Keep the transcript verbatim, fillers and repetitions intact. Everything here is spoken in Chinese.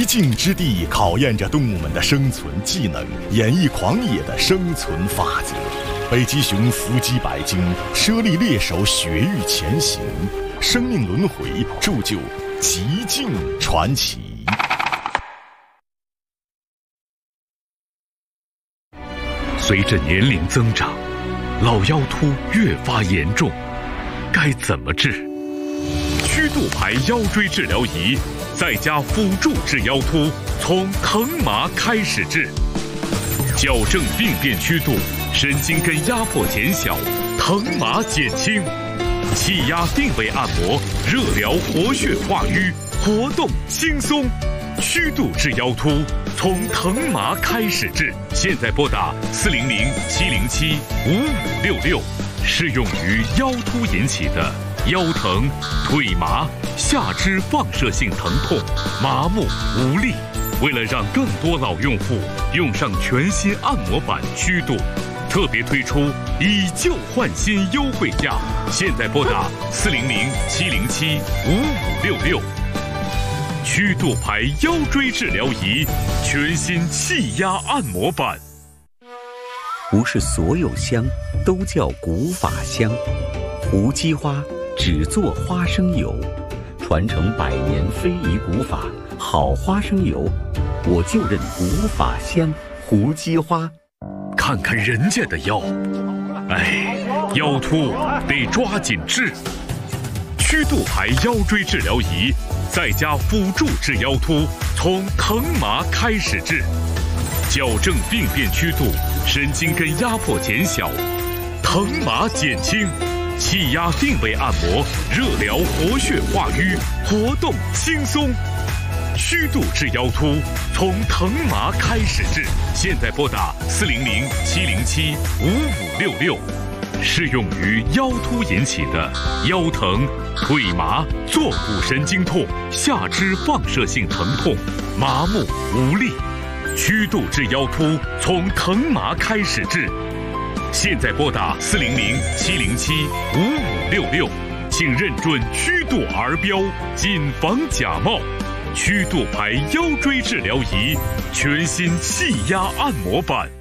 境之地考验着动物们的生存技能，演绎狂野的生存法则。北极熊伏击百鲸，猞猁猎手雪域前行，生命轮回铸就极境传奇。 随着年龄增长，老腰突越发严重，该怎么治？曲度牌腰椎治疗仪在家辅助治腰突，从疼麻开始治，矫正病变曲度，神经根压迫减小，疼麻减轻，气压定位按摩，热疗活血化瘀，活动轻松。曲度治腰突，从疼麻开始治。现在拨打四零零七零七五五六六，适用于腰突引起的腰疼、腿麻、下肢放射性疼痛、麻木无力。为了让更多老用户用上全新按摩板曲度，特别推出以旧换新优惠价。现在拨打四零零七零七五五六六。曲度牌腰椎治疗仪，全新气压按摩板。 不是所有香都叫古法香，胡姬花只做花生油，传承百年非遗古法，好花生油，我就认古法香胡姬花。 看看人家的腰，哎，腰突得抓紧治。曲度牌腰椎治疗仪，在家辅助治腰突，从疼麻开始治，矫正病变曲度，神经根压迫减小，疼麻减轻，气压定位按摩，热疗活血化瘀，活动轻松。曲度治腰突，从疼麻开始治。现在拨打四零零七零七五五六六，适用于腰突引起的腰疼、腿麻、坐骨神经痛、下肢放射性疼痛、麻木无力。曲度治腰突，从疼麻开始治。现在拨打四零零七零七五五六六，请认准曲度儿标，谨防假冒。曲度牌腰椎治疗仪，全新气压按摩板。